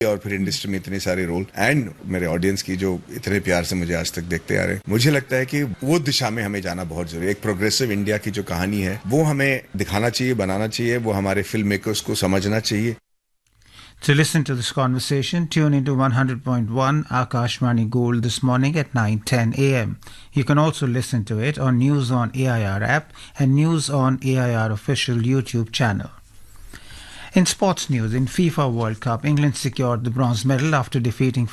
और फिर इंडस्ट्री में इतने सारे रोल एंड मेरे ऑडियंस की जो इतने प्यार से मुझे आज तक देखते आ रहे हैं, मुझे लगता है कि वो दिशा में हमें जाना बहुत जरूरी है। एक प्रोग्रेसिव इंडिया की जो कहानी है वो हमें दिखाना चाहिए, बनाना चाहिए, वो हमारे फिल्म मेकर्स को समझना चाहिए। To listen to this conversation, tune into 100.1 Akashvani Gold this morning at 9:10 a.m. You can also listen to it on News on AIR app and News on AIR official YouTube channel. In sports news, in FIFA World Cup, England secured the bronze medal after defeating